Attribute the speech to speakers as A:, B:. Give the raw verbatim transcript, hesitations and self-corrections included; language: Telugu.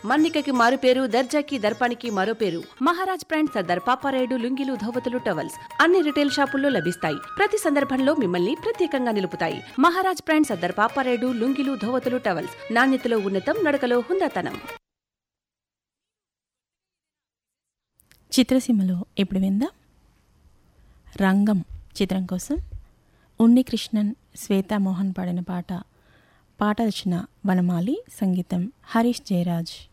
A: మన్నికకి మారు పేరు, దర్జాకి దర్పానికి మరో పేరు. మహారాజ్ బ్రాండ్ సర్దార్ పాపారాయుడు లుంగీలు, ధోవతులు, టవల్స్ అన్ని రిటైల్ షాపుల్లో లభిస్తాయి. ప్రతి సందర్భంలో మిమ్మల్ని ప్రత్యేకంగా నిలుపుతాయి. మహారాజ్ బ్రాండ్ సర్దార్ పాపారాయుడు లుంగీలు, ధోవతులు, టవల్స్ నాణ్యతలో ఉన్నతం, నడకలో హుందాతనం.
B: చిత్రసీమలో ఇప్పుడు విందాం రంగం చిత్రం కోసం ఉన్నికృష్ణన్, శ్వేతామోహన్ పాడిన పాట. పాట రచన వనమాలి, సంగీతం హరీష్ జయరాజ్.